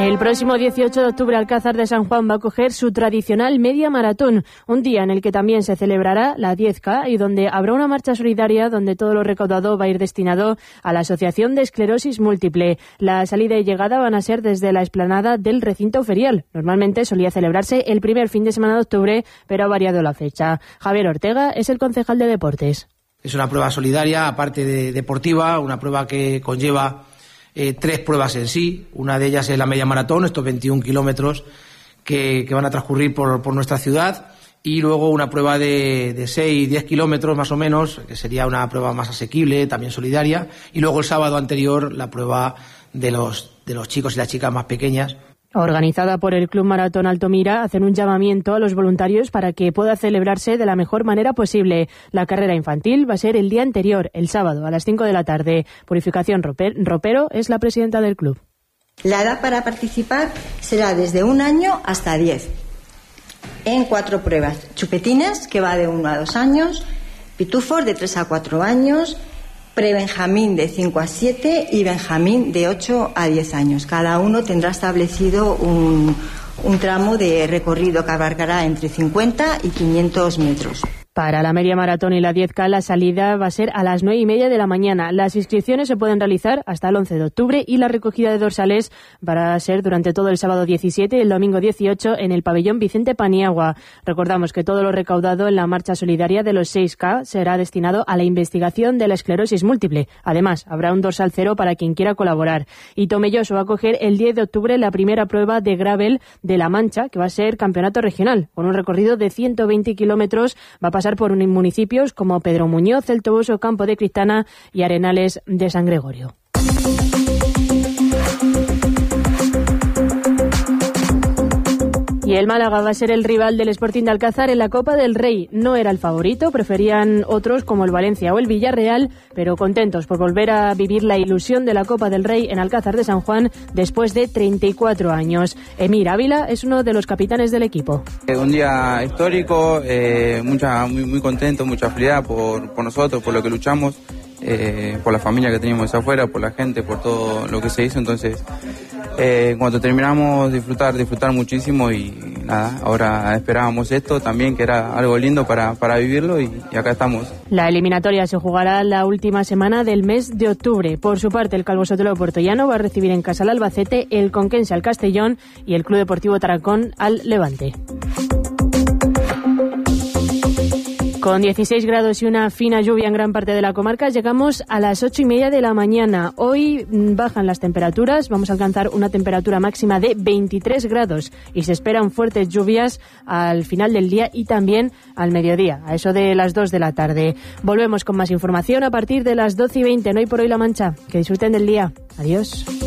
El próximo 18 de octubre Alcázar de San Juan va a acoger su tradicional media maratón, un día en el que también se celebrará la 10K y donde habrá una marcha solidaria donde todo lo recaudado va a ir destinado a la Asociación de Esclerosis Múltiple. La salida y llegada van a ser desde la explanada del recinto ferial. Normalmente solía celebrarse el primer fin de semana de octubre, pero ha variado la fecha. Javier Ortega es el concejal de deportes. Es una prueba solidaria, aparte de deportiva, una prueba que conlleva 3 pruebas en sí. Una de ellas es la media maratón, estos 21 kilómetros que van a transcurrir por nuestra ciudad, y luego una prueba de 6-10 kilómetros más o menos, que sería una prueba más asequible, también solidaria, y luego el sábado anterior la prueba de los chicos y las chicas más pequeñas. Organizada por el Club Maratón Altomira, hacen un llamamiento a los voluntarios para que pueda celebrarse de la mejor manera posible. La carrera infantil va a ser el día anterior, el sábado, a las 5 de la tarde. Purificación Ropero es la presidenta del club. La edad para participar será desde 1 año hasta 10, en 4 pruebas. Chupetines, que va de 1 a 2 años, pitufos de 3 a 4 años, pre-Benjamín de 5 a 7 y Benjamín de 8 a 10 años. Cada uno tendrá establecido un tramo de recorrido que abarcará entre 50 y 500 metros. Para la media maratón y la 10K la salida va a ser a las 9:30 de la mañana. Las inscripciones se pueden realizar hasta el 11 de octubre y la recogida de dorsales va a ser durante todo el sábado 17 y el domingo 18 en el pabellón Vicente Paniagua. Recordamos que todo lo recaudado en la marcha solidaria de los 6K será destinado a la investigación de la esclerosis múltiple. Además, habrá un dorsal cero para quien quiera colaborar. Y Tomelloso va a acoger el 10 de octubre la primera prueba de gravel de La Mancha, que va a ser campeonato regional. Con un recorrido de 120 kilómetros va a pasar por municipios como Pedro Muñoz, El Toboso, Campo de Cristana y Arenales de San Gregorio. Y el Málaga va a ser el rival del Sporting de Alcázar en la Copa del Rey. No era el favorito, preferían otros como el Valencia o el Villarreal, pero contentos por volver a vivir la ilusión de la Copa del Rey en Alcázar de San Juan después de 34 años. Emir Ávila es uno de los capitanes del equipo. Un día histórico, muy contento, mucha felicidad por nosotros, por lo que luchamos, por la familia que teníamos afuera, por la gente, por todo lo que se hizo. Entonces, cuando terminamos, disfrutar muchísimo y nada, ahora esperábamos esto también, que era algo lindo para vivirlo y acá estamos. La eliminatoria se jugará la última semana del mes de octubre. Por su parte, el Calvo Sotelo Puertollano va a recibir en casa al Albacete, el Conquense al Castellón y el Club Deportivo Tarancón al Levante. Con 16 grados y una fina lluvia en gran parte de la comarca, llegamos a las 8:30 de la mañana. Hoy bajan las temperaturas, vamos a alcanzar una temperatura máxima de 23 grados y se esperan fuertes lluvias al final del día y también al mediodía, a eso de las 2 de la tarde. Volvemos con más información a partir de las 12:20. No hay por hoy La Mancha. Que disfruten del día. Adiós.